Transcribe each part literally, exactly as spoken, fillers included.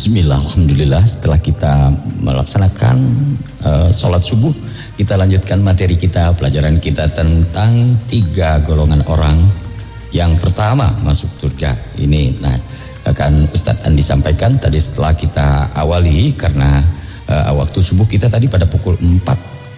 Bismillah, alhamdulillah. Setelah kita melaksanakan uh, sholat subuh, kita lanjutkan materi kita, pelajaran kita tentang tiga golongan orang. Yang pertama masuk surga. Ini, nah, akan Ustadz Andi sampaikan tadi setelah kita awali karena uh, waktu subuh kita tadi pada pukul empat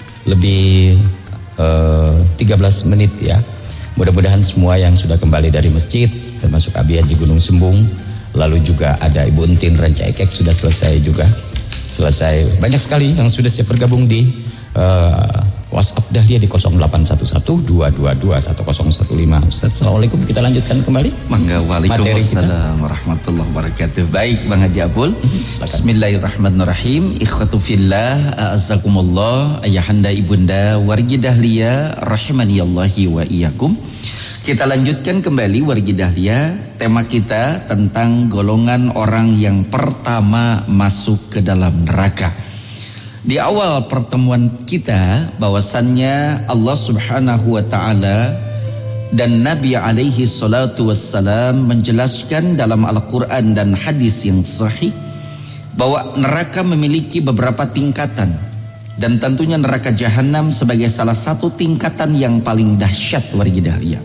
lebih uh, tiga belas menit ya. Mudah-mudahan semua yang sudah kembali dari masjid, termasuk Abi Haji Gunung Sembung, lalu juga ada Ibu Entin Rancaikek sudah selesai juga. Selesai. Banyak sekali yang sudah siap bergabung di uh, WhatsApp Dahlia di nol delapan satu satu dua dua dua satu nol satu lima. Ustaz, assalamualaikum. Kita lanjutkan kembali. Mangga, waalaikumsalam warahmatullahi wabarakatuh. Baik, Bang Haji Abul. Bismillahirrahmanirrahim. Ikhwatu fillah, a'azzakumullah, ayahanda ibunda wargi Dahlia rahimanillahi wa iyyakum. Kita lanjutkan kembali wargi Dahlia, tema kita tentang golongan orang yang pertama masuk ke dalam neraka. Di awal pertemuan kita bahwasannya Allah Subhanahu wa taala dan Nabi alaihi salatu wassalam menjelaskan dalam Al-Qur'an dan hadis yang sahih bahwa neraka memiliki beberapa tingkatan, dan tentunya neraka jahanam sebagai salah satu tingkatan yang paling dahsyat wargi Dahlia.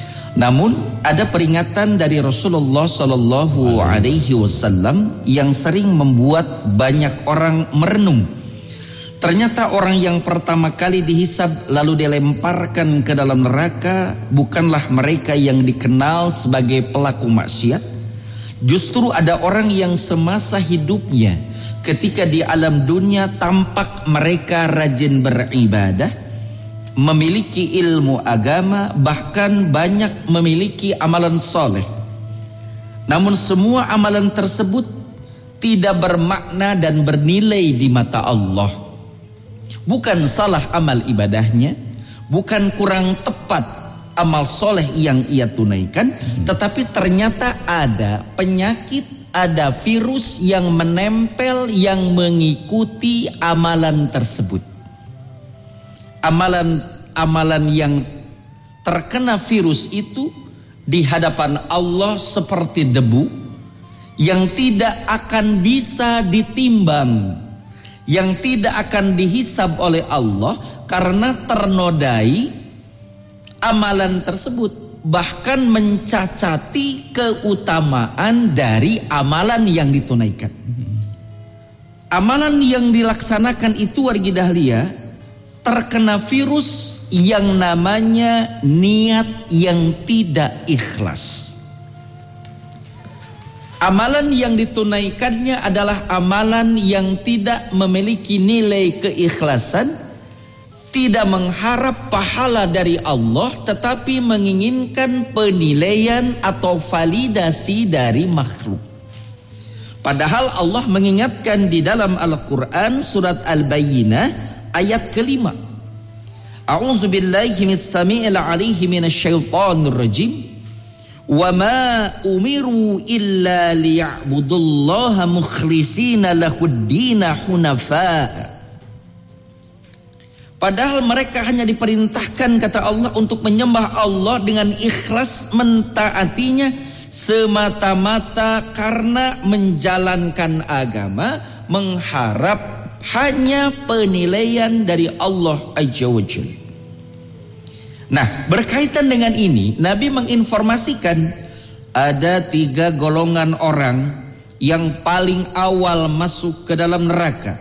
Namun ada peringatan dari Rasulullah Sallallahu Alaihi Wasallam yang sering membuat banyak orang merenung. Ternyata orang yang pertama kali dihisab lalu dilemparkan ke dalam neraka bukanlah mereka yang dikenal sebagai pelaku maksiat. Justru ada orang yang semasa hidupnya ketika di alam dunia tampak mereka rajin beribadah, memiliki ilmu agama, bahkan banyak memiliki amalan soleh. Namun semua amalan tersebut tidak bermakna dan bernilai di mata Allah. Bukan salah amal ibadahnya, bukan kurang tepat amal soleh yang ia tunaikan, tetapi ternyata ada penyakit, ada virus yang menempel, yang mengikuti amalan tersebut. Amalan-amalan yang terkena virus itu di hadapan Allah seperti debu yang tidak akan bisa ditimbang, yang tidak akan dihisab oleh Allah karena ternodai amalan tersebut, bahkan mencacati keutamaan dari amalan yang ditunaikan. Amalan yang dilaksanakan itu wargi Dahlia terkena virus yang namanya niat yang tidak ikhlas. Amalan yang ditunaikannya adalah amalan yang tidak memiliki nilai keikhlasan, tidak mengharap pahala dari Allah, tetapi menginginkan penilaian atau validasi dari makhluk. Padahal Allah mengingatkan di dalam Al-Quran surat Al-Bayyinah ayat kelima. A'udzubillahi mis-sami'il 'alaihi minasyaitonir rajim. Wa ma umiru illa liya'budullaha mukhlishina lahuddina hunafa. Padahal mereka hanya diperintahkan, kata Allah, untuk menyembah Allah dengan ikhlas, mentaatinya semata-mata karena menjalankan agama, mengharap hanya penilaian dari Allah Azza wa Jalla. Nah, berkaitan dengan ini, Nabi menginformasikan ada tiga golongan orang yang paling awal masuk ke dalam neraka.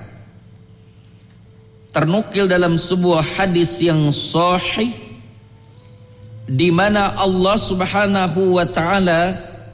Ternukil dalam sebuah hadis yang sahih di mana Allah Subhanahu wa taala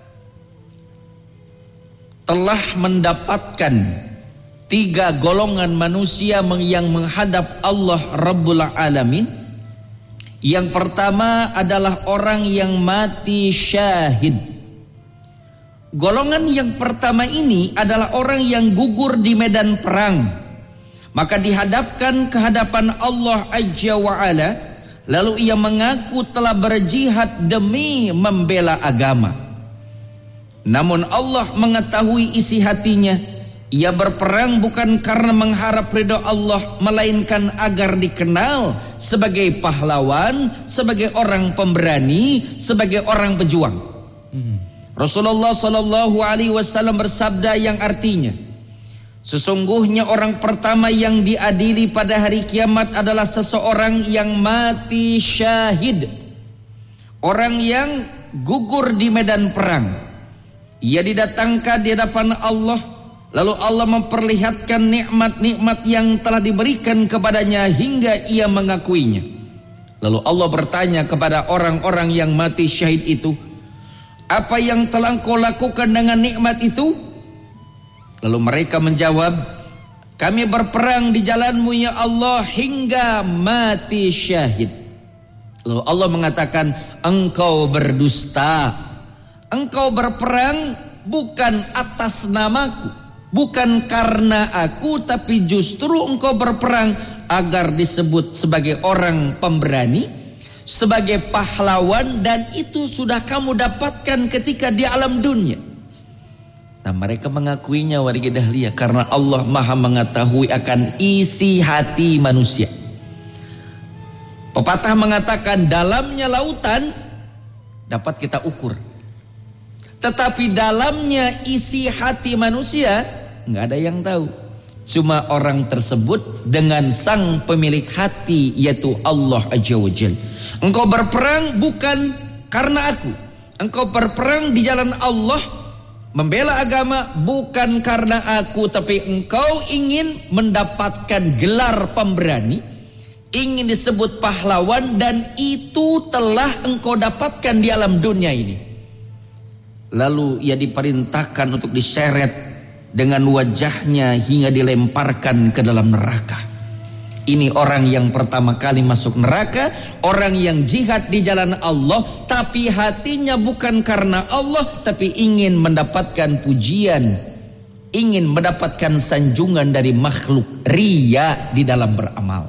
telah mendapatkan tiga golongan manusia yang menghadap Allah Rabbul Alamin. Yang pertama adalah orang yang mati syahid. Golongan yang pertama ini adalah orang yang gugur di medan perang, maka dihadapkan ke hadapan Allah Azza wa Jalla, lalu ia mengaku telah berjihad demi membela agama. Namun Allah mengetahui isi hatinya. Ia berperang bukan karena mengharap ridha Allah, melainkan agar dikenal sebagai pahlawan, sebagai orang pemberani, sebagai orang pejuang. Hmm. Rasulullah Shallallahu Alaihi Wasallam bersabda yang artinya, sesungguhnya orang pertama yang diadili pada hari kiamat adalah seseorang yang mati syahid, orang yang gugur di medan perang. Ia didatangkan di hadapan Allah, lalu Allah memperlihatkan nikmat-nikmat yang telah diberikan kepadanya hingga ia mengakuinya. Lalu Allah bertanya kepada orang-orang yang mati syahid itu, apa yang telah engkau lakukan dengan nikmat itu? Lalu mereka menjawab, kami berperang di jalan-Mu ya Allah hingga mati syahid. Lalu Allah mengatakan, engkau berdusta. Engkau berperang bukan atas namaku, bukan karena aku, tapi justru engkau berperang agar disebut sebagai orang pemberani, sebagai pahlawan, dan itu sudah kamu dapatkan ketika di alam dunia. Nah, mereka mengakuinya warga dahlia karena Allah Maha mengetahui akan isi hati manusia. Pepatah mengatakan dalamnya lautan dapat kita ukur, tetapi dalamnya isi hati manusia nggak ada yang tahu. Cuma orang tersebut dengan sang pemilik hati, yaitu Allah Azza wa Jalla. Engkau berperang bukan karena aku. Engkau berperang di jalan Allah, membela agama bukan karena aku, tapi engkau ingin mendapatkan gelar pemberani, ingin disebut pahlawan, dan itu telah engkau dapatkan di alam dunia ini. Lalu ia diperintahkan untuk diseret dengan wajahnya hingga dilemparkan ke dalam neraka. Ini orang yang pertama kali masuk neraka, orang yang jihad di jalan Allah, tapi hatinya bukan karena Allah, tapi ingin mendapatkan pujian, ingin mendapatkan sanjungan dari makhluk, riya di dalam beramal.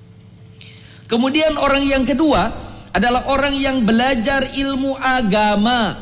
Kemudian orang yang kedua adalah orang yang belajar ilmu agama,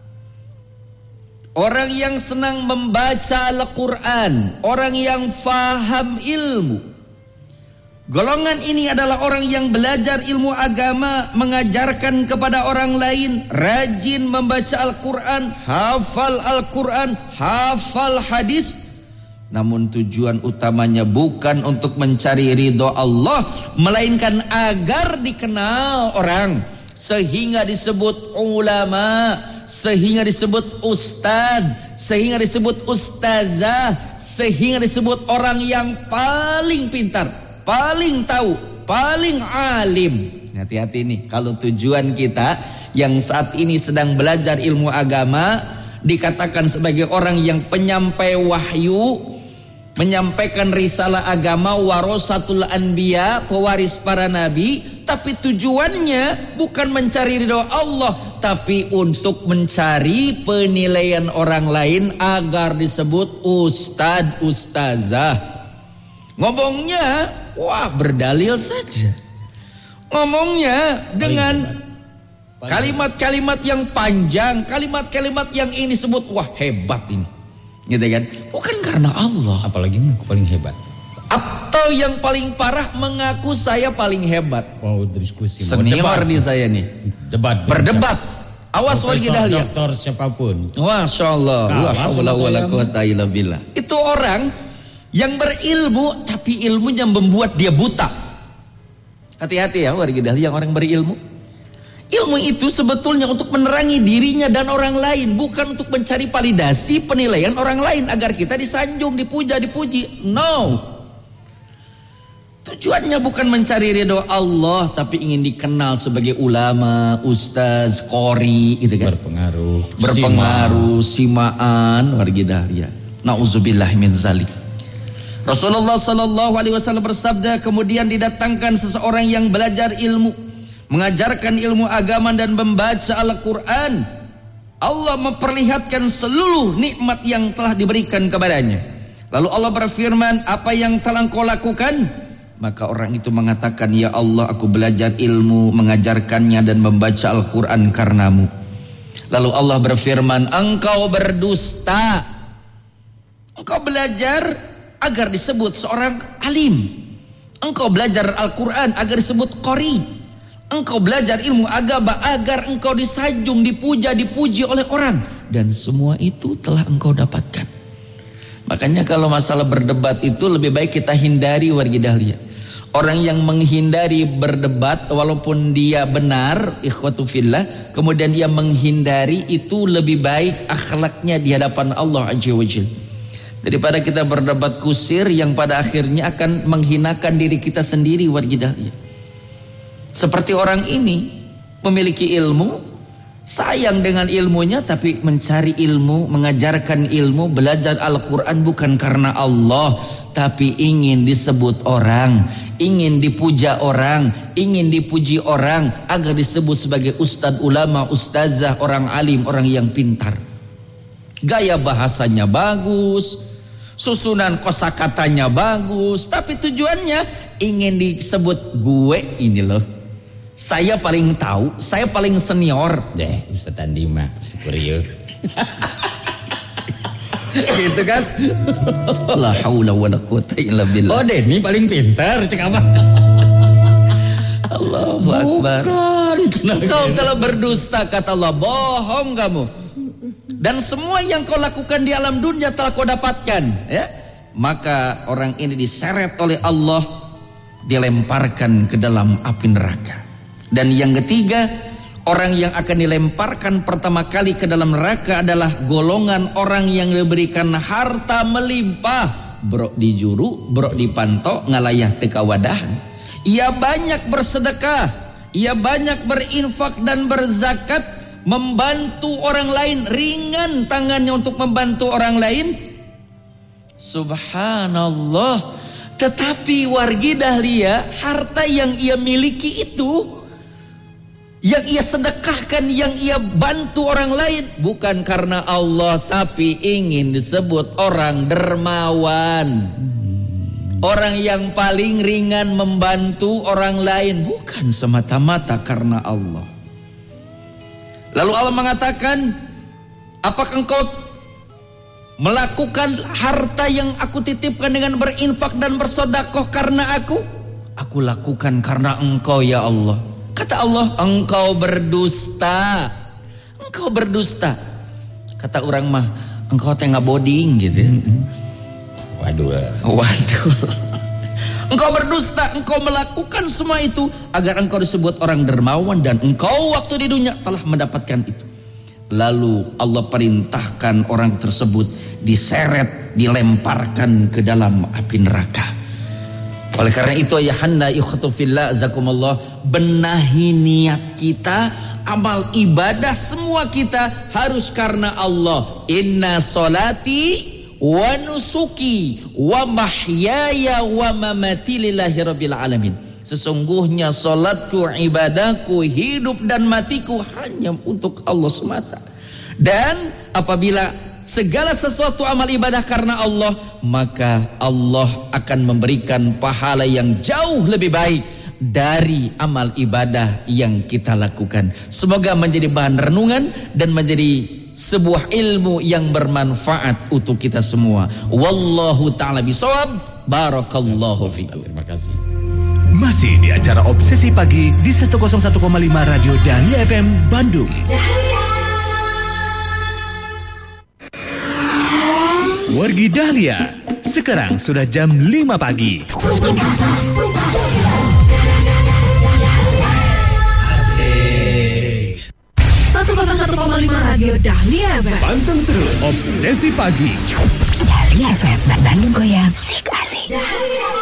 orang yang senang membaca Al-Quran, orang yang faham ilmu. Golongan ini adalah orang yang belajar ilmu agama, mengajarkan kepada orang lain, rajin membaca Al-Quran, hafal Al-Quran, hafal hadis. Namun tujuan utamanya bukan untuk mencari ridho Allah, melainkan agar dikenal orang, sehingga disebut ulama, sehingga disebut ustad, sehingga disebut ustazah, sehingga disebut orang yang paling pintar, paling tahu, paling alim. Hati-hati nih, kalau tujuan kita yang saat ini sedang belajar ilmu agama dikatakan sebagai orang yang penyampai wahyu, menyampaikan risalah agama, warasatul anbiya, pewaris para nabi, tapi tujuannya bukan mencari ridho Allah, tapi untuk mencari penilaian orang lain agar disebut ustad, ustazah. Ngomongnya wah berdalil saja, ngomongnya dengan kalimat-kalimat yang panjang, kalimat-kalimat yang ini disebut wah hebat ini, gitu kan? Bukan karena Allah. Apalagi mengaku paling hebat. Atau yang paling parah mengaku saya paling hebat. Mau diskusi, senior nih saya nih. Debat. Berdebat. Awas warga dahlia. Doktor siapapun. Masya Allah. La haula wala quwata illa billah. Itu orang yang berilmu tapi ilmunya membuat dia buta. Hati-hati ya warga dahlia, orang berilmu. Ilmu itu sebetulnya untuk menerangi dirinya dan orang lain, bukan untuk mencari validasi penilaian orang lain agar kita disanjung, dipuja, dipuji. No. Tujuannya bukan mencari ridho Allah, tapi ingin dikenal sebagai ulama, ustaz, qori, gitu kan. Berpengaruh, berpengaruh, simaan, warga dahlia. Nauzubillah min zalik. Rasulullah Sallallahu Alaihi Wasallam bersabda, kemudian didatangkan seseorang yang belajar ilmu, mengajarkan ilmu agama dan membaca Al-Quran. Allah memperlihatkan seluruh nikmat yang telah diberikan kepadanya. Lalu Allah berfirman, apa yang telah engkau lakukan? Maka orang itu mengatakan, ya Allah, aku belajar ilmu, mengajarkannya dan membaca Al-Quran karenamu. Lalu Allah berfirman, engkau berdusta. Engkau belajar agar disebut seorang alim. Engkau belajar Al-Quran agar disebut qori. Engkau belajar ilmu agama agar engkau disanjung, dipuja, dipuji oleh orang. dan semua itu telah engkau dapatkan. Makanya kalau masalah berdebat itu lebih baik kita hindari wargi dahlia. Orang yang menghindari berdebat walaupun dia benar, ikhwatu fillah, kemudian dia menghindari, itu lebih baik akhlaknya di hadapan Allah Azza wa Jalla, daripada kita berdebat kusir yang pada akhirnya akan menghinakan diri kita sendiri wargi dahlia. Seperti orang ini memiliki ilmu, sayang dengan ilmunya, tapi mencari ilmu, mengajarkan ilmu, belajar Al-Quran bukan karena Allah, tapi ingin disebut orang, ingin dipuja orang, ingin dipuji orang, agar disebut sebagai ustadz, ulama, ustazah, orang alim, orang yang pintar. Gaya bahasanya bagus, susunan kosakatanya bagus, tapi tujuannya ingin disebut gue ini loh, saya paling tahu, saya paling senior. Deh, Ustaz Andi mah syukur. Gitu kan? La haula wala quwata illa billah. Oh, Denny paling pintar, cek apa? Allahu akbar. Bukan. Kau telah berdusta kata Allah, bohong kamu. Dan semua yang kau lakukan di alam dunia telah kau dapatkan, ya. Maka orang ini diseret oleh Allah, dilemparkan ke dalam api neraka. Dan yang ketiga, orang yang akan dilemparkan pertama kali ke dalam neraka adalah golongan orang yang diberikan harta melimpah. Brok dijuru, brok dipantau, ngalayah teka wadahan. Ia banyak bersedekah, ia banyak berinfak dan berzakat, membantu orang lain, ringan tangannya untuk membantu orang lain. Subhanallah. Tetapi wargi dahlia, harta yang ia miliki itu, yang ia sedekahkan, yang ia bantu orang lain, bukan karena Allah, tapi ingin disebut orang dermawan, orang yang paling ringan membantu orang lain, bukan semata-mata karena Allah. Lalu Allah mengatakan, apakah engkau melakukan harta yang aku titipkan dengan berinfak dan bersedekah karena aku? Aku lakukan karena engkau ya Allah. Kata Allah, engkau berdusta, engkau berdusta. Kata orang mah, engkau tengah boding gitu. Waduh. Waduh. Engkau berdusta, engkau melakukan semua itu agar engkau disebut orang dermawan, dan engkau waktu di dunia telah mendapatkan itu. Lalu Allah perintahkan orang tersebut diseret, dilemparkan ke dalam api neraka. Oleh karena itu ayahanda ikhwatu fillah azakumullah, benahi niat kita, amal ibadah semua kita harus karena Allah. Inna solati wa nusuki wa mahyaya wa mamati lillahi rabbil alamin. Sesungguhnya salatku, ibadahku, hidup dan matiku hanya untuk Allah semata. Dan apabila segala sesuatu amal ibadah karena Allah, maka Allah akan memberikan pahala yang jauh lebih baik dari amal ibadah yang kita lakukan. Semoga menjadi bahan renungan dan menjadi sebuah ilmu yang bermanfaat untuk kita semua. Wallahu ta'ala bisawab. Barakallahu fikum. Terima kasih. Masih di acara Obsesi Pagi di seratus satu koma lima Radio Dahlia F M Bandung. Wargi Dahlia, sekarang sudah jam lima pagi. seratus satu koma lima Radio Dahlia F M. Panteng terus Obsesi Pagi. Dahlia F M, Bandung Goyang.